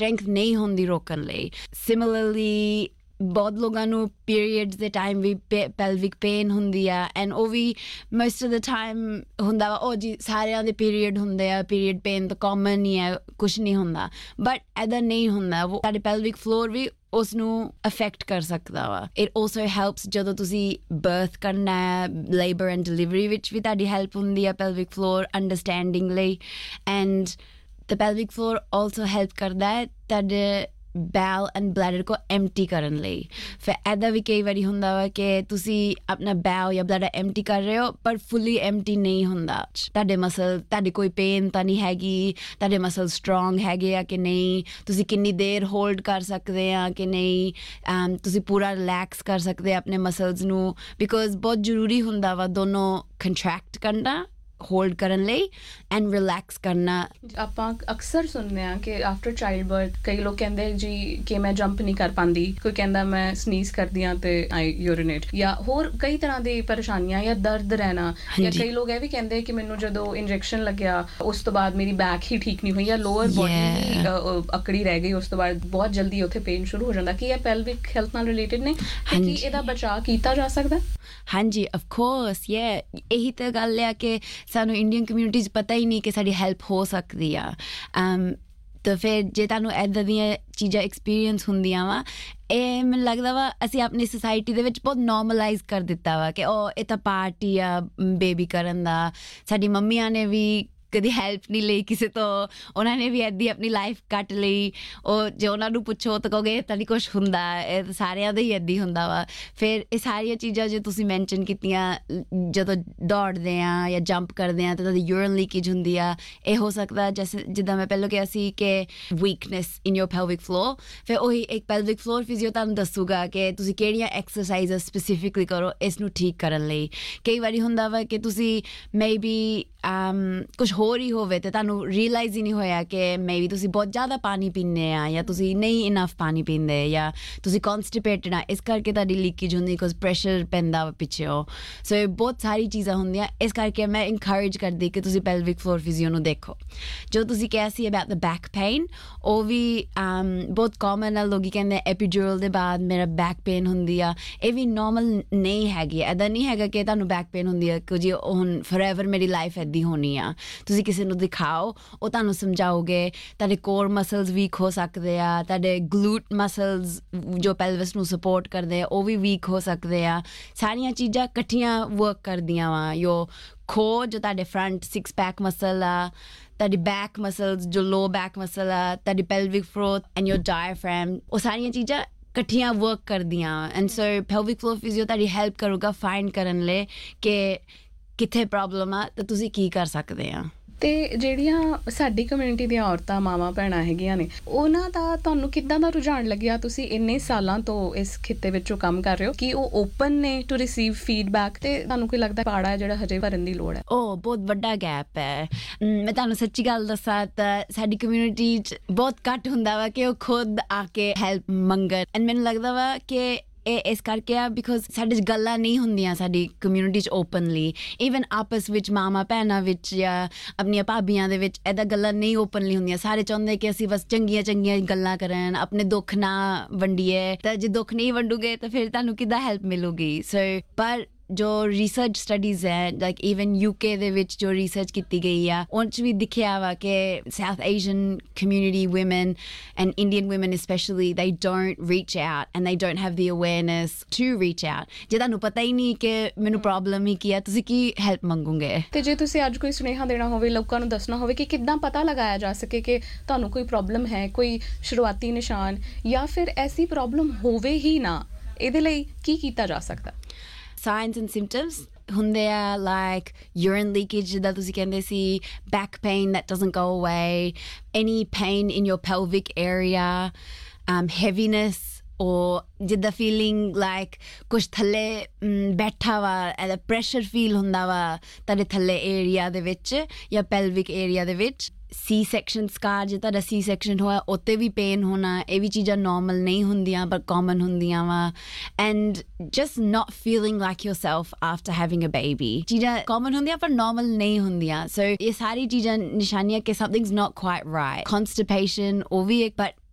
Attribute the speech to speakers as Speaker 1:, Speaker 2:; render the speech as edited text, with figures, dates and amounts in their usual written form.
Speaker 1: Strength ਨਹੀਂ ਹੁੰਦੀ ਰੋਕਣ ਲਈ। ਸਿਮਿਲਰਲੀ ਬਹੁਤ ਲੋਕਾਂ ਨੂੰ ਪੀਰੀਅਡਸ ਦੇ ਟਾਈਮ ਵੀ ਪੈਲਵਿਕ ਪੇਨ ਹੁੰਦੀ ਆ, ਐਂਡ ਉਹ ਵੀ ਮੋਸਟ ਆਫ ਦਾ ਟਾਈਮ ਹੁੰਦਾ ਵਾ ਉਹ ਜੀ ਸਾਰਿਆਂ ਦੇ ਪੀਰੀਅਡ ਹੁੰਦੇ ਆ, ਪੀਰੀਅਡ ਪੇਨ ਤਾਂ ਕਾਮਨ ਹੀ ਹੈ, ਕੁਛ ਨਹੀਂ ਹੁੰਦਾ। ਬਟ ਇੱਦਾਂ ਨਹੀਂ ਹੁੰਦਾ, ਉਹ ਸਾਡੇ ਪੈਲਵਿਕ ਫਲੋਰ ਵੀ ਉਸ ਨੂੰ ਅਫੈਕਟ ਕਰ ਸਕਦਾ ਵਾ। ਇਟ ਆਲਸੋ ਹੈਲਪਸ ਜਦੋਂ ਤੁਸੀਂ ਬਰਥ ਕਰਨਾ ਹੈ, ਲੇਬਰ ਐਂਡ ਡਿਲੀਵਰੀ ਵਿੱਚ ਵੀ ਤੁਹਾਡੀ ਹੈਲਪ ਹੁੰਦੀ ਆ ਪੈਲਵਿਕ ਫਲੋਰ ਅੰਡਰਸਟੈਂਡਿੰਗ ਲਈ। And the pelvic floor also help ਕਰਦਾ ਹੈ ਤੁਹਾਡੇ ਬੈਲ ਐਂਡ ਬਲੈਡਰ ਕੋ ਐਮਟੀ ਕਰਨ ਲਈ। ਫਿਰ ਇੱਦਾਂ ਵੀ ਕਈ ਵਾਰੀ ਹੁੰਦਾ ਵਾ ਕਿ ਤੁਸੀਂ ਆਪਣਾ ਬੈਲ ਜਾਂ ਬਲੈਡਰ ਐਮਟੀ ਕਰ ਰਹੇ ਹੋ ਪਰ ਫੁੱਲੀ ਐਮਟੀ ਨਹੀਂ ਹੁੰਦਾ। ਤੁਹਾਡੇ ਮਸਲ, ਤੁਹਾਡੀ ਕੋਈ ਪੇਨ ਤਾਂ ਨਹੀਂ ਹੈਗੀ, ਤੁਹਾਡੇ ਮਸਲ ਸਟਰੋਂਗ ਹੈਗੇ ਆ ਕਿ ਨਹੀਂ, ਤੁਸੀਂ ਕਿੰਨੀ ਦੇਰ ਹੋਲਡ ਕਰ ਸਕਦੇ ਆ ਕਿ ਨਹੀਂ, ਤੁਸੀਂ ਪੂਰਾ ਰਿਲੈਕਸ ਕਰ ਸਕਦੇ ਆਪਣੇ ਮਸਲਸ ਨੂੰ। ਬਿਕੋਜ਼ ਬਹੁਤ ਜ਼ਰੂਰੀ ਹੁੰਦਾ ਵਾ ਦੋਨੋਂ ਕੰਟਰੈਕਟ ਕਰਨਾ, ਹੋਲਡ ਕਰਨ ਲਈ, ਐਂਡ ਰਿਲੈਕਸ ਕਰਨਾ।
Speaker 2: ਆਪਾਂ ਅਕਸਰ ਸੁਣਦੇ ਹਾਂ ਕਿ ਆਫਟਰ ਚਾਈਲਡ ਬਰਥ ਕਈ ਲੋਕ ਕਹਿੰਦੇ ਜੀ ਕਿ ਮੈਂ ਜੰਪ ਨਹੀਂ ਕਰ ਪਾਉਂਦੀ, ਕੋਈ ਕਹਿੰਦਾ ਮੈਂ ਸਨੀਜ਼ ਕਰਦੀ ਹਾਂ ਤੇ ਆਈ ਯੂਰੀਨੇਟ, ਜਾਂ ਹੋਰ ਕਈ ਤਰ੍ਹਾਂ ਦੀ ਪਰੇਸ਼ਾਨੀਆਂ ਜਾਂ ਦਰਦ ਰਹਿਣਾ। ਜਾਂ ਕਈ ਲੋਕ ਇਹ ਵੀ ਕਹਿੰਦੇ ਕਿ ਮੈਨੂੰ ਜਦੋਂ ਇੰਜੈਕਸ਼ਨ ਲੱਗਿਆ ਉਸ ਤੋਂ ਬਾਅਦ ਮੇਰੀ ਬੈਕ ਹੀ ਠੀਕ ਨਹੀਂ ਹੋਈ ਜਾਂ ਲੋਅਰ ਬੋਡੀ ਹੀ ਅਕੜੀ ਰਹਿ ਗਈ, ਉਸ ਤੋਂ ਬਾਅਦ ਬਹੁਤ ਜਲਦੀ ਉੱਥੇ ਪੇਨ ਸ਼ੁਰੂ ਹੋ ਜਾਂਦਾ। ਕੀ ਇਹ ਪੈਲਵਿਕ ਹੈਲਥ ਨਾਲ ਰਿਲੇਟਡ ਨੇ ਤੇ ਕੀ ਇਹਦਾ ਬਚਾਅ ਕੀਤਾ ਜਾ ਸਕਦਾ?
Speaker 1: ਹਾਂਜੀ, ਆਫ ਕੋਰਸ। ਇਹੀ ਤਾਂ ਗੱਲ ਆ ਕਿ ਸਾਨੂੰ ਇੰਡੀਅਨ ਕਮਿਊਨਿਟੀ 'ਚ ਪਤਾ ਹੀ ਨਹੀਂ ਕਿ ਸਾਡੀ ਹੈਲਪ ਹੋ ਸਕਦੀ ਆ। ਤਾਂ ਫਿਰ ਜੇ ਤੁਹਾਨੂੰ ਇੱਦਾਂ ਦੀਆਂ ਚੀਜ਼ਾਂ ਐਕਸਪੀਰੀਅੰਸ ਹੁੰਦੀਆਂ ਵਾ, ਇਹ ਮੈਨੂੰ ਲੱਗਦਾ ਵਾ ਅਸੀਂ ਆਪਣੀ ਸੁਸਾਇਟੀ ਦੇ ਵਿੱਚ ਬਹੁਤ ਨੋਰਮਲਾਈਜ਼ ਕਰ ਦਿੱਤਾ ਵਾ ਕਿ ਉਹ ਇਹ ਤਾਂ ਪਾਰਟ ਹੀ ਆ ਬੇਬੀ ਕਰਨ ਦਾ। ਸਾਡੀ ਮੰਮੀਆਂ ਨੇ ਵੀ ਕਦੀ ਹੈਲਪ ਨਹੀਂ ਲਈ ਕਿਸੇ ਤੋਂ, ਉਹਨਾਂ ਨੇ ਵੀ ਇੱਦਾਂ ਆਪਣੀ ਲਾਈਫ ਕੱਟ ਲਈ। ਉਹ ਜੇ ਉਹਨਾਂ ਨੂੰ ਪੁੱਛੋ ਤਾਂ ਕਹੋਗੇ ਤਾਂ ਨਹੀਂ ਕੁਛ ਹੁੰਦਾ, ਇਹ ਤਾਂ ਸਾਰਿਆਂ ਦਾ ਹੀ ਇੱਦਾਂ ਹੁੰਦਾ ਵਾ। ਫਿਰ ਇਹ ਸਾਰੀਆਂ ਚੀਜ਼ਾਂ ਜੋ ਤੁਸੀਂ ਮੈਂਸ਼ਨ ਕੀਤੀਆਂ, ਜਦੋਂ ਦੌੜਦੇ ਹਾਂ ਜਾਂ ਜੰਪ ਕਰਦੇ ਹਾਂ ਤਾਂ ਤੁਹਾਡੀ ਯੂਰਿਨ ਲੀਕੇਜ ਹੁੰਦੀ ਆ, ਇਹ ਹੋ ਸਕਦਾ ਜਿੱਦਾਂ ਮੈਂ ਪਹਿਲਾਂ ਕਿਹਾ ਸੀ ਕਿ ਵੀਕਨੈਸ ਇਨ ਯੋਰ ਪੈਲਵਿਕ ਫਲੋਰ। ਫਿਰ ਉਹੀ ਇੱਕ ਪੈਲਵਿਕ ਫਲੋਰ ਫਿਜ਼ੀਓ ਤੁਹਾਨੂੰ ਦੱਸੂਗਾ ਕਿ ਤੁਸੀਂ ਕਿਹੜੀਆਂ ਐਕਸਰਸਾਈਜ਼ ਸਪੈਸੀਫਿਕਲੀ ਕਰੋ ਇਸ ਨੂੰ ਠੀਕ ਕਰਨ ਲਈ। ਕਈ ਵਾਰੀ ਹੁੰਦਾ ਵਾ ਕਿ ਤੁਸੀਂ ਮੇਬੀ ਕੁਛ ਹੋਰ ਹੀ ਹੋਵੇ ਤੇ ਤੁਹਾਨੂੰ ਰੀਅਲਾਈਜ਼ ਹੀ ਨਹੀਂ ਹੋਇਆ ਕਿ ਮੇਬੀ ਤੁਸੀਂ ਬਹੁਤ ਜ਼ਿਆਦਾ ਪਾਣੀ ਪੀਂਦੇ ਆ, ਜਾਂ ਤੁਸੀਂ ਨਹੀਂ ਇਨਫ ਪਾਣੀ ਪੀਂਦੇ, ਜਾਂ ਤੁਸੀਂ ਕੌਨਸਟੀਪੇਟਡ ਆ, ਇਸ ਕਰਕੇ ਤੁਹਾਡੀ ਲੀਕੇਜ ਹੁੰਦੀ ਬਿਕੋਜ਼ ਪ੍ਰੈਸ਼ਰ ਪੈਂਦਾ ਵਾ ਪਿੱਛੋਂ। ਸੋ ਇਹ ਬਹੁਤ ਸਾਰੀ ਚੀਜ਼ਾਂ ਹੁੰਦੀਆਂ, ਇਸ ਕਰਕੇ ਮੈਂ ਇਨਕਰੇਜ ਕਰਦੀ ਕਿ ਤੁਸੀਂ ਪੈਲਵਿਕ ਫਲੋਰ ਫਿਜ਼ੀਓ ਨੂੰ ਦੇਖੋ। ਜੋ ਤੁਸੀਂ ਕਿਹਾ ਸੀ ਅਬਾਊਟ ਦ ਬੈਕ ਪੇਨ, ਉਹ ਵੀ ਬਹੁਤ ਕਾਮਨ ਆ। ਲੋਕ ਕਹਿੰਦੇ ਐਪੀਡਿਊਰਲ ਦੇ ਬਾਅਦ ਮੇਰਾ ਬੈਕ ਪੇਨ ਹੁੰਦੀ ਆ, ਇਹ ਵੀ ਨੋਰਮਲ ਨਹੀਂ ਹੈਗੀ। ਇੱਦਾਂ ਨਹੀਂ ਹੈਗਾ ਕਿ ਤੁਹਾਨੂੰ ਬੈਕ ਪੇਨ ਹੁੰਦੀ ਆ ਕਿ ਜੀ ਹੁਣ ਫੋਰਐਵਰ ਮੇਰੀ ਲਾਈਫ ਇੱਦਾਂ ਹੋਣੀ ਆ। ਤੁਸੀਂ ਕਿਸੇ ਨੂੰ ਦਿਖਾਓ, ਉਹ ਤੁਹਾਨੂੰ ਸਮਝਾਓਗੇ। ਤੁਹਾਡੇ ਕੋਰ ਮਸਲਸ ਵੀਕ ਹੋ ਸਕਦੇ ਆ, ਤੁਹਾਡੇ ਗਲੂਟ ਮਸਲਸ ਜੋ ਪੈਲਵਿਸ ਨੂੰ ਸਪੋਰਟ ਕਰਦੇ ਆ ਉਹ ਵੀ ਵੀਕ ਹੋ ਸਕਦੇ ਆ। ਸਾਰੀਆਂ ਚੀਜ਼ਾਂ ਇਕੱਠੀਆਂ ਵਰਕ ਕਰਦੀਆਂ ਵਾ। ਜੋ ਖੋ, ਜੋ ਤੁਹਾਡੇ ਫਰੰਟ 6 ਪੈਕ ਮਸਲ ਆ, ਤੁਹਾਡੀ ਬੈਕ ਮਸਲਸ ਜੋ ਲੋ ਬੈਕ ਮਸਲ ਆ, ਤੁਹਾਡੀ ਪੈਲਵਿਕ ਫਲੋਰ ਐਂਡ ਯੋਰ ਡਾਇਫਰੈਮ, ਉਹ ਸਾਰੀਆਂ ਚੀਜ਼ਾਂ ਇਕੱਠੀਆਂ ਵਰਕ ਕਰਦੀਆਂ। And so pelvic floor physio ਤੁਹਾਡੀ ਹੈਲਪ ਕਰੂਗਾ ਫਾਈਂਡ ਕਰਨ ਲਈ ਕਿ ਕਿੱਥੇ ਪ੍ਰੋਬਲਮ ਆ ਤੇ ਤੁਸੀਂ ਕੀ ਕਰ ਸਕਦੇ ਆ।
Speaker 2: ਤੇ ਜਿਹੜੀਆਂ ਸਾਡੀ ਕਮਿਊਨਿਟੀ ਦੀਆਂ ਔਰਤਾਂ, ਮਾਵਾਂ, ਭੈਣਾਂ ਹੈਗੀਆਂ ਨੇ, ਉਹਨਾਂ ਦਾ ਤੁਹਾਨੂੰ ਕਿੱਦਾਂ ਦਾ ਰੁਝਾਨ ਲੱਗਿਆ? ਤੁਸੀਂ ਇੰਨੇ ਸਾਲਾਂ ਤੋਂ ਇਸ ਖਿੱਤੇ ਵਿੱਚੋਂ ਕੰਮ ਕਰ ਰਹੇ ਹੋ, ਕਿ ਉਹ ਓਪਨ ਨੇ ਟੂ ਰਿਸੀਵ ਫੀਡਬੈਕ, ਤੇ ਤੁਹਾਨੂੰ ਕੀ ਲੱਗਦਾ ਪਾੜਾ ਜਿਹੜਾ ਹਜੇ ਭਰਨ ਦੀ ਲੋੜ ਹੈ?
Speaker 1: ਉਹ ਬਹੁਤ ਵੱਡਾ ਗੈਪ ਹੈ। ਮੈਂ ਤੁਹਾਨੂੰ ਸੱਚੀ ਗੱਲ ਦੱਸਾਂ ਤਾਂ ਸਾਡੀ ਕਮਿਊਨਿਟੀ 'ਚ ਬਹੁਤ ਘੱਟ ਹੁੰਦਾ ਵਾ ਕਿ ਉਹ ਖੁਦ ਆ ਕੇ ਹੈਲਪ ਮੰਗਣ। ਐਂਡ ਮੈਨੂੰ ਲੱਗਦਾ ਵਾ ਕਿ ਇਹ ਇਸ ਕਰਕੇ ਆ ਬਿਕੋਜ਼ ਸਾਡੇ 'ਚ ਗੱਲਾਂ ਨਹੀਂ ਹੁੰਦੀਆਂ ਸਾਡੀ ਕਮਿਊਨਿਟੀ 'ਚ ਓਪਨਲੀ। ਈਵਨ ਆਪਸ ਵਿੱਚ ਮਾਵਾਂ ਭੈਣਾਂ ਵਿੱਚ ਜਾਂ ਆਪਣੀਆਂ ਭਾਬੀਆਂ ਦੇ ਵਿੱਚ ਇੱਦਾਂ ਗੱਲਾਂ ਨਹੀਂ ਓਪਨਲੀ ਹੁੰਦੀਆਂ। ਸਾਰੇ ਚਾਹੁੰਦੇ ਕਿ ਅਸੀਂ ਬਸ ਚੰਗੀਆਂ ਚੰਗੀਆਂ ਗੱਲਾਂ ਕਰਨ, ਆਪਣੇ ਦੁੱਖ ਨਾ ਵੰਡੀਏ। ਤਾਂ ਜੇ ਦੁੱਖ ਨਹੀਂ ਵੰਡੂਗੇ ਤਾਂ ਫਿਰ ਤੁਹਾਨੂੰ ਕਿੱਦਾਂ ਹੈਲਪ ਮਿਲੂਗੀ? ਸੋ ਪਰ ਜੋ ਰਿਸਰਚ ਸਟੱਡੀਜ਼ ਹੈ, ਲਾਈਕ ਈਵਨ UK ਦੇ ਵਿੱਚ ਜੋ ਰਿਸਰਚ ਕੀਤੀ ਗਈ ਆ, ਉਹ 'ਚ ਵੀ ਦਿਖਿਆ ਵਾ ਕਿ south Asian community women and Indian women especially, they don't reach out and they don't have the awareness to reach out. ਜੇ ਤੁਹਾਨੂੰ ਪਤਾ ਹੀ ਨਹੀਂ ਕਿ ਮੈਨੂੰ ਪ੍ਰੋਬਲਮ ਹੀ ਕੀ ਆ, ਤੁਸੀਂ ਕੀ ਹੈਲਪ ਮੰਗੋਗੇ?
Speaker 2: ਤੇ ਜੇ ਤੁਸੀਂ ਅੱਜ ਕੋਈ ਸੁਨੇਹਾ ਦੇਣਾ ਹੋਵੇ, ਲੋਕਾਂ ਨੂੰ ਦੱਸਣਾ ਹੋਵੇ ਕਿ ਕਿੱਦਾਂ ਪਤਾ ਲਗਾਇਆ ਜਾ ਸਕੇ ਕਿ ਤੁਹਾਨੂੰ ਕੋਈ ਪ੍ਰੋਬਲਮ ਹੈ, ਕੋਈ ਸ਼ੁਰੂਆਤੀ ਨਿਸ਼ਾਨ, ਜਾਂ ਫਿਰ ਐਸੀ ਪ੍ਰੋਬਲਮ ਹੋਵੇ ਹੀ ਨਾ, ਇਹਦੇ ਲਈ ਕੀ ਕੀਤਾ ਜਾ ਸਕਦਾ?
Speaker 1: Signs and symptoms ਹੁੰਦੇ ਆ ਲਾਈਕ urine leakage ਜਿੱਦਾਂ ਤੁਸੀਂ ਕਹਿੰਦੇ ਸੀ, back pain that doesn't go away, any pain in your pelvic area, heaviness, or ਜਿੱਦਾਂ feeling like ਕੁਛ ਥੱਲੇ ਬੈਠਾ ਵਾ, ਇਹਦਾ pressure feel ਹੁੰਦਾ ਵਾ ਤੁਹਾਡੇ ਥੱਲੇ ਏਰੀਆ ਦੇ ਵਿੱਚ ਜਾਂ pelvic ਏਰੀਆ ਦੇ ਵਿੱਚ। C-section scar, ਜੇ ਤੁਹਾਡਾ C-section ਹੋਇਆ ਉੱਤੇ ਵੀ ਪੇਨ ਹੋਣਾ, ਇਹ ਵੀ ਚੀਜ਼ਾਂ ਨੋਰਮਲ ਨਹੀਂ ਹੁੰਦੀਆਂ ਪਰ ਕਾਮਨ ਹੁੰਦੀਆਂ ਵਾ। And just not feeling like yourself after having a baby, ਚੀਜ਼ਾਂ ਕਾਮਨ ਹੁੰਦੀਆਂ ਪਰ ਨੋਰਮਲ ਨਹੀਂ ਹੁੰਦੀਆਂ। ਸੋ ਇਹ ਸਾਰੀ ਚੀਜ਼ਾਂ ਨਿਸ਼ਾਨੀਆਂ ਕਿ something's not quite right. Constipation, ਉਹ ਵੀ ਇੱਕ, but